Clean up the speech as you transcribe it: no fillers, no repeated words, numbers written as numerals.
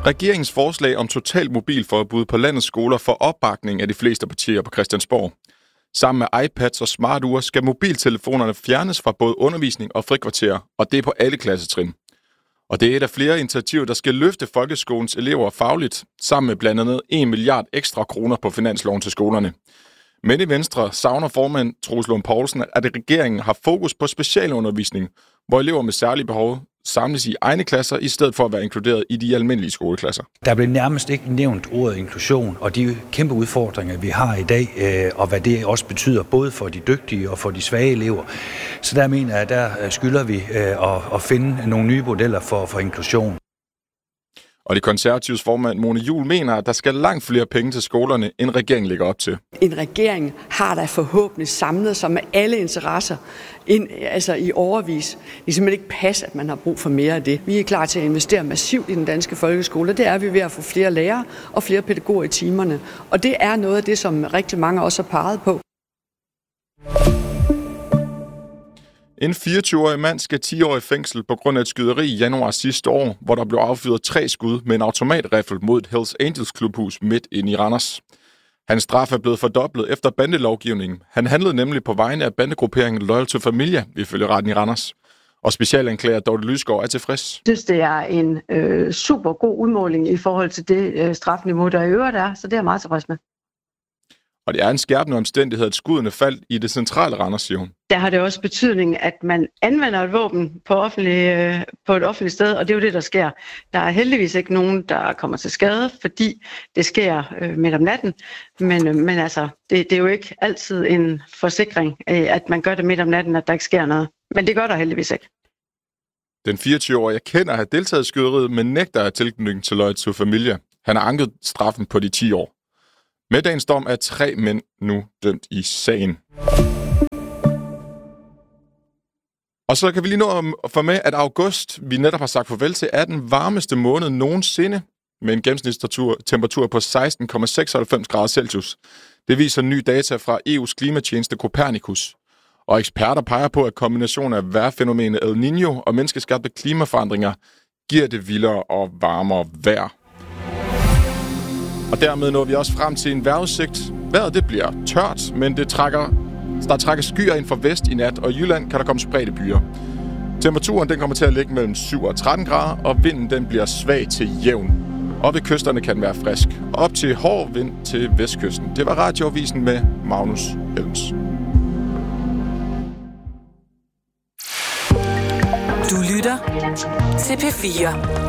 Regeringens forslag om total mobilforbud på landets skoler får opbakning af de fleste partier på Christiansborg. Sammen med iPads og smarture skal mobiltelefonerne fjernes fra både undervisning og frikvarter, og det er på alle klassetrin. Og det er et af flere initiativer, der skal løfte folkeskolens elever fagligt, sammen med blandt andet 1 milliard ekstra kroner på finansloven til skolerne. Men i Venstre savner formand Troels Lund Poulsen, at regeringen har fokus på specialundervisning, hvor elever med særlige behov samles i egne klasser, i stedet for at være inkluderet i de almindelige skoleklasser. Der blev nærmest ikke nævnt ordet inklusion, og de kæmpe udfordringer, vi har i dag, og hvad det også betyder, både for de dygtige og for de svage elever. Så der mener jeg, der skylder vi at finde nogle nye modeller for inklusion. Og de konservatives formand Mona Juul mener, at der skal langt flere penge til skolerne, end regeringen lægger op til. En regering har da forhåbentlig samlet sig med alle interesser i årevis. Det er simpelthen ikke pas, at man har brug for mere af det. Vi er klar til at investere massivt i den danske folkeskole. Det er vi ved at få flere lærere og flere pædagoger i timerne. Og det er noget af det, som rigtig mange også har peget på. En 24-årig mand skal 10 år i fængsel på grund af et skyderi i januar sidste år, hvor der blev affyret 3 skud med en automatriffel mod et Hells Angels klubhus midt inde i Randers. Hans straf er blevet fordoblet efter bandelovgivningen. Han handlede nemlig på vegne af bandegrupperingen Loyal to Familia, ifølge retten i Randers. Og specialanklager Dorte Lysgaard er tilfreds. Jeg synes, det er en super god udmåling i forhold til det strafniveau, der i øvrigt er, så det er jeg meget tilfreds med. Og det er en skærpende omstændighed, at skuddene faldt i det centrale Randers, siger hun. Der har det også betydning, at man anvender et våben på et offentligt sted, og det er jo det, der sker. Der er heldigvis ikke nogen, der kommer til skade, fordi det sker midt om natten. Men altså, det er jo ikke altid en forsikring, at man gør det midt om natten, at der ikke sker noget. Men det gør der heldigvis ikke. Den 24-årige kender at have deltaget i skyderiet, men nægter af tilknytning til Loyal to Familia. Han har anket straffen på de 10 år. Med dagens dom er 3 mænd nu dømt i sagen. Og så kan vi lige nå at få med, at august, vi netop har sagt farvel til, er den varmeste måned nogensinde, med en gennemsnitstemperatur på 16,96 grader Celsius. Det viser ny data fra EU's klimatjeneste Copernicus. Og eksperter peger på, at kombinationen af vejrfænomenet El Niño og menneskeskabte klimaforandringer giver det vildere og varmere vejr. Og dermed når vi også frem til en vejrudsigt. Vejret det bliver tørt, men der trækker skyer ind fra vest i nat, og i Jylland kan der komme spredte byer. Temperaturen den kommer til at ligge mellem 7 og 13 grader, og vinden den bliver svag til jævn. Og ved kysterne kan den være frisk. Og op til hård vind til vestkysten. Det var Radioavisen med Magnus Helms. Du lytter til P4.